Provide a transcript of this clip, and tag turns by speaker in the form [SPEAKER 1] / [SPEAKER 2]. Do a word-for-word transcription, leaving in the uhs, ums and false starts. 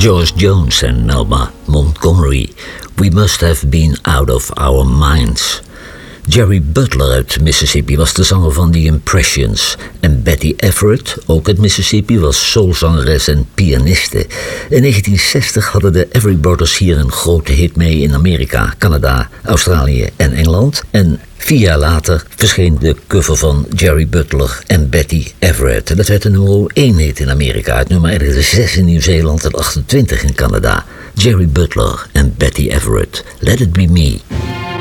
[SPEAKER 1] George Jones en Melba Montgomery. We must have been out of our minds. Jerry Butler uit Mississippi was de zanger van The Impressions. En Betty Everett, ook uit Mississippi, was soulzangeres en pianiste. In negentien zestig hadden de Every Brothers hier een grote hit mee in Amerika, Canada, Australië en Engeland. En vier jaar later verscheen de cover van Jerry Butler en Betty Everett. En dat werd de nummer één hit in Amerika, het nummer zes in Nieuw-Zeeland en achtentwintig in Canada. Jerry Butler en Betty Everett, Let It Be Me.